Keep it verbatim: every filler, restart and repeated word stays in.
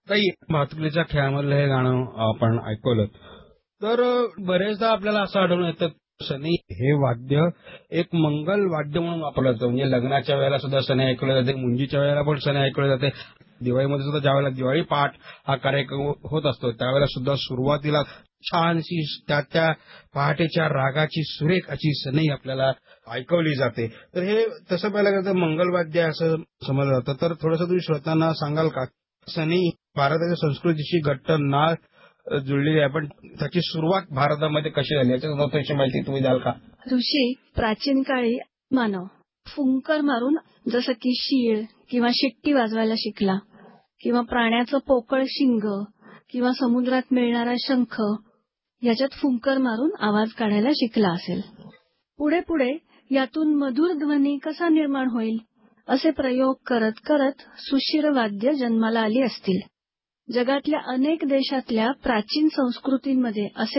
काही भातुकलीच्या खेळामधलं हे गाणं आपण ऐकवलं तर बरेचदा आपल्याला असं आढळून येतं सनई हे वाद्य एक मंगल वाद्य म्हणून वापरलं जातं. म्हणजे लग्नाच्या वेळेला सुद्धा सनई ऐकवलं जाते, मुंजीच्या वेळेला पण सनई ऐकवलं जाते. दिवाळीमध्ये सुद्धा ज्यावेळेला दिवाळी पहाट हा कार्यक्रम होत असतो त्यावेळेला सुद्धा सुरुवातीला छानशी त्या त्या पहाटेच्या रागाची सुरेख अशी सनई आपल्याला ऐकवली जाते. तर हे तसं पाहिलं गेलं तर मंगलवाद्य असं समजलं जातं. तर थोडंसं तुम्ही श्रोत्यांना सांगाल का सनई भारताच्या संस्कृतीशी घट्ट नाळ जुळलेली आहे, पण त्याची सुरुवात भारतामध्ये कशी झाली याच्या थोडीशी माहिती तुम्ही द्याल का? ऋषी प्राचीन काळी मानव फुंकर मारून जसं की शीळ किंवा शिट्टी वाजवायला शिकला किंवा प्राण्याचं पोकळ शिंग किंवा समुद्रात मिळणारा शंख याच्यात फुंकर मारून आवाज काढायला शिकला असेल. पुढे पुढे यातून मधुर ध्वनी कसा निर्माण होईल असे प्रयोग करत करत सुशिर वाद्य जन्माला आली असतील. जगातल्या अनेक देशातल्या प्राचीन संस्कृतींमध्ये असे